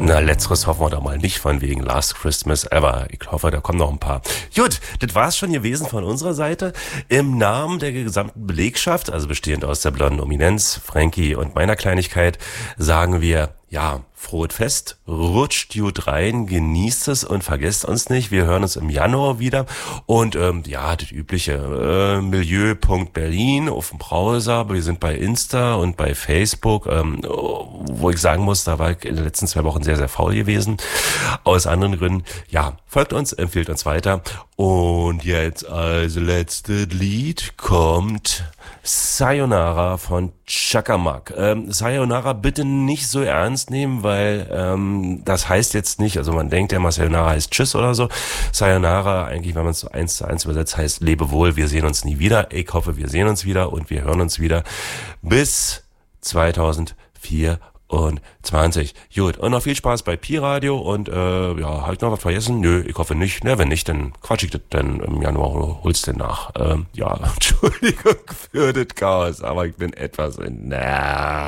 Na, letzteres hoffen wir da mal nicht, von wegen Last Christmas Ever. Ich hoffe, da kommen noch ein paar. Gut, das war's schon gewesen von unserer Seite. Im Namen der gesamten Belegschaft, also bestehend aus der blonden Ominenz, Frankie und meiner Kleinigkeit, sagen wir, ja, frohes Fest, rutscht gut rein, genießt es und vergesst uns nicht. Wir hören uns im Januar wieder und ja, das übliche Milieu.Berlin auf dem Browser. Wir sind bei Insta und bei Facebook, wo ich sagen muss, da war ich in den letzten 2 Wochen sehr, sehr faul gewesen. Aus anderen Gründen, ja, folgt uns, empfiehlt uns weiter. Und jetzt als letztes Lied kommt Sayonara von Chakamak. Sayonara bitte nicht so ernst nehmen, weil das heißt jetzt nicht, also man denkt ja mal, Sayonara heißt Tschüss oder so. Sayonara, eigentlich, wenn man es so 1:1 übersetzt, heißt Lebe wohl, wir sehen uns nie wieder. Ich hoffe, wir sehen uns wieder und wir hören uns wieder bis 2024. Gut, und noch viel Spaß bei Pi-Radio und ja, habe ich noch was vergessen? Nö, ich hoffe nicht. Ne, wenn nicht, dann quatsch ich das dann im Januar, hol's denn nach. Ja, Entschuldigung für das Chaos, aber ich bin etwas in...